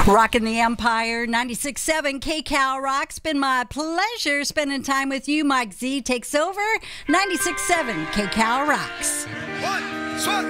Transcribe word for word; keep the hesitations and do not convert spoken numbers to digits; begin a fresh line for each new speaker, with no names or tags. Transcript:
Rocking the Empire, ninety-six point seven K-Cal Rock's been my pleasure spending time with you. Mike Z takes over, ninety-six point seven K-Cal Rocks.
One, two,